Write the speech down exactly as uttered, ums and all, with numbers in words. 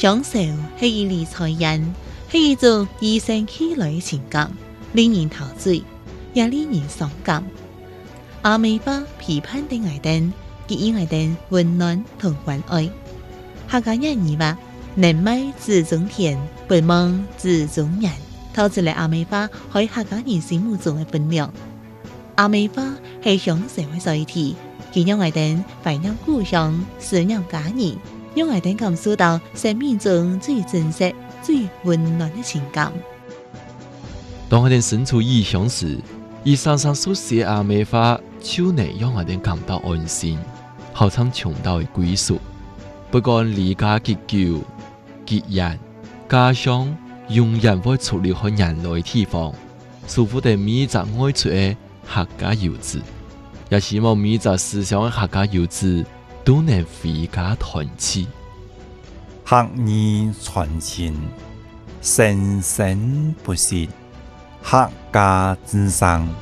享受係以理財人，係一種與生俱來嘅情感，令人陶醉，也令人傷感。阿美花批判的愛燈，給予愛燈溫暖同關愛。客家人語話：人美自中天，不忘自中人。透出嚟阿美花喺客家人心目中嘅分量。阿美花係享受嘅載體，佢讓愛燈懷念故鄉，思念家人，讓愛燈感受到生命中最真實、最溫暖嘅情感。 當我哋身處異鄉時，伊常常所寫阿美花，就能讓我哋感到安心，好像從到嘅歸屬。不管離家結久、結緣、家鄉，永遠會出離開人類地方，祝福哋每一個愛出嘅客家遊子，也希望每一個思鄉嘅客家遊子都能回家團聚。 客語傳情，生生不息，客家之聲。